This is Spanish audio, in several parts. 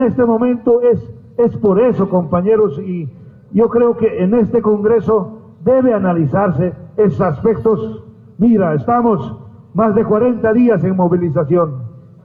este momento es por eso, compañeros, y yo creo que en este Congreso debe analizarse esos aspectos. Mira, estamos más de 40 días en movilización.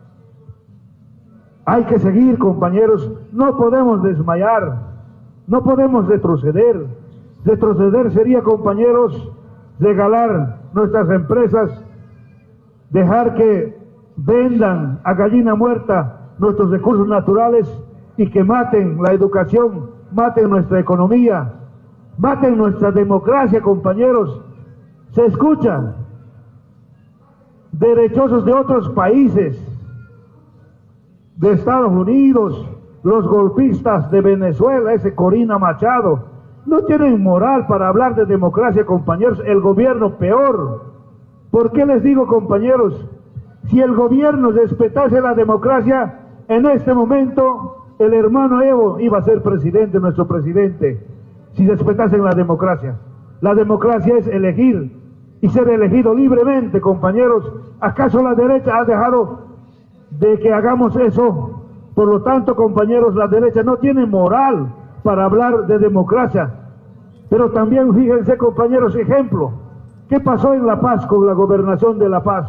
Hay que seguir, compañeros, no podemos desmayar, no podemos retroceder. Retroceder sería, compañeros, regalar nuestras empresas, dejar que vendan a gallina muerta nuestros recursos naturales y que maten la educación, maten nuestra economía, maten nuestra democracia, compañeros. Se escuchan derechosos de otros países, de Estados Unidos, los golpistas de Venezuela, ese Corina Machado, no tienen moral para hablar de democracia, compañeros. El gobierno peor. ¿Por qué les digo, compañeros? Si el gobierno respetase la democracia, en este momento el hermano Evo iba a ser presidente, nuestro presidente, si respetasen la democracia. La democracia es elegir y ser elegido libremente, compañeros. ¿Acaso la derecha ha dejado de que hagamos eso? Por lo tanto, compañeros, la derecha no tiene moral para hablar de democracia. Pero también fíjense, compañeros, ejemplo, ¿qué pasó en La Paz con la gobernación de La Paz?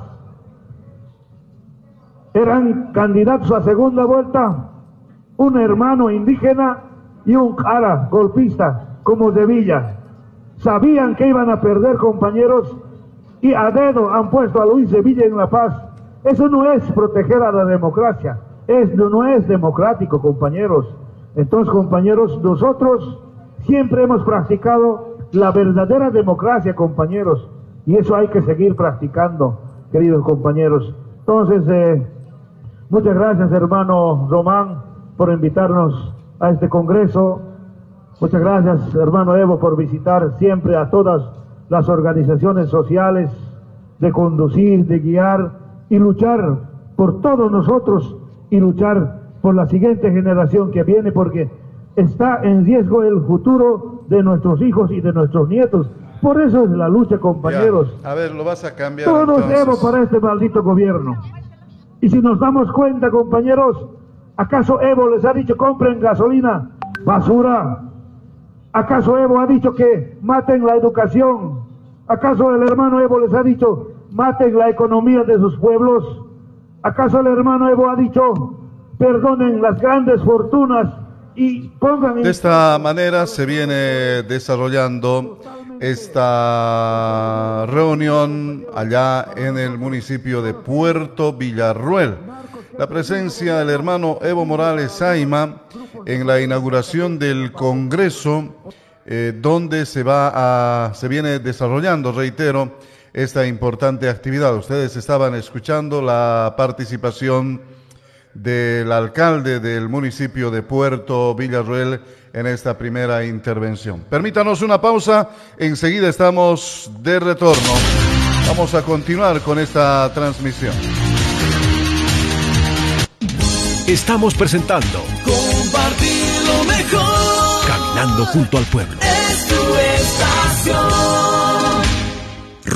Eran candidatos a segunda vuelta un hermano indígena y un cara golpista como Sevilla. Sabían que iban a perder, compañeros, y a dedo han puesto a Luis Sevilla en La Paz. Eso no es proteger a la democracia, no es democrático, compañeros. Entonces, compañeros, nosotros siempre hemos practicado la verdadera democracia, compañeros, y eso hay que seguir practicando, queridos compañeros. Entonces, muchas gracias, hermano Román, por invitarnos a este congreso. Muchas gracias, hermano Evo, por visitar siempre a todas las organizaciones sociales, de conducir, de guiar y luchar por todos nosotros y luchar por la siguiente generación que viene, porque está en riesgo el futuro de nuestros hijos y de nuestros nietos. Por eso es la lucha, compañeros. Ya. A ver, lo vas a cambiar. Todos entonces. Evo para este maldito gobierno. Y si nos damos cuenta, compañeros, ¿acaso Evo les ha dicho compren gasolina? Basura. ¿Acaso Evo ha dicho que maten la educación? ¿Acaso el hermano Evo les ha dicho maten la economía de sus pueblos? ¿Acaso el hermano Evo ha dicho perdonen las grandes fortunas y pongan... De esta manera se viene desarrollando esta reunión allá en el municipio de Puerto Villarruel. La presencia del hermano Evo Morales Saima en la inauguración del Congreso, donde se viene desarrollando, reitero, esta importante actividad. Ustedes estaban escuchando la participación del alcalde del municipio de Puerto Villarruel en esta primera intervención. Permítanos una pausa, enseguida estamos de retorno. Vamos a continuar con esta transmisión. Estamos presentando Compartir lo mejor. Caminando junto al pueblo. Es tu estación.